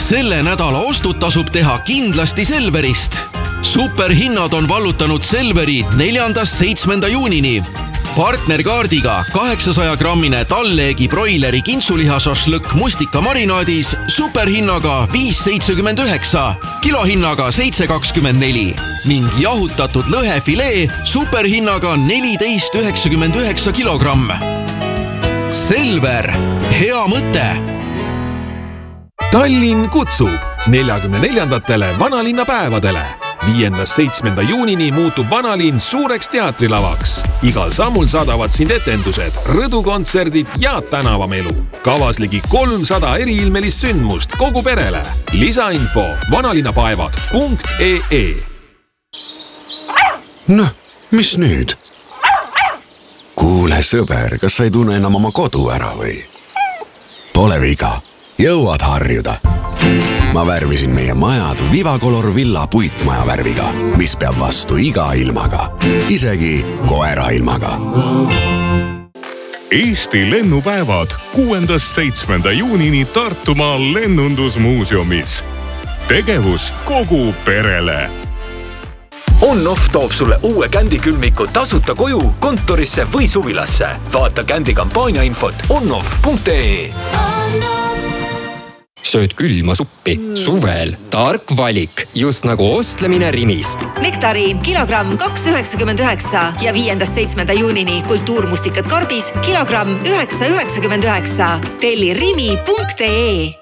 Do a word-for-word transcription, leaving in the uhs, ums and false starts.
Selle nädala ostud tasub teha kindlasti Selverist. Superhinnad on vallutanud Selveri neljandast seitsmenda juunini. Partnerkaardiga kaheksasaja grammine talleegi broileri kintsuliha šašlõkk mustika marinaadis superhinnaga viis seitsekümmend üheksa, kilohinnaga seitse kakskümmend neli ning jahutatud lõhefilee superhinnaga neliteist üheksakümmend üheksa kilogramm. Selver, hea mõte! Tallinn kutsub neljakümne neljandatele vanalinnapäevadele. Viiendast seitsmenda juunini muutub vanalinn suureks teatrilavaks. Igal sammul saadavad sind etendused, rõdukontserdid ja tänavamelu. Kavas ligi kolmsada eriilmelist sündmust kogu perele. Lisainfo vanalinnapäevad punkt ee. Noh, mis nüüd? Kuule sõber, kas sa ei tunne enam oma kodu ära või? Pole viga, jõuad harjuda. Ma värvisin meie majad Vivacolor Villa puitmaja värviga, mis peab vastu iga ilmaga, isegi koera ilmaga. Eesti lennupäevad kuuendast seitsmenda juunini Tartumaal lennundusmuuseumis. Tegevus kogu perele. On-Off toob sulle uue Kändi külmiku tasuta koju, kontorisse või suvilasse. Vaata Kändi kampaania infot onoff punkt ee. Sööd külma suppi. Suvel. Tark valik. Just nagu ostlemine Rimis. Nektariin kilogramm kaks üheksakümmend üheksa ja viiendast seitsmenda juunini kultuurmustikad karbis kilogramm üheksa üheksakümmend üheksa. Telli rimi punkt ee.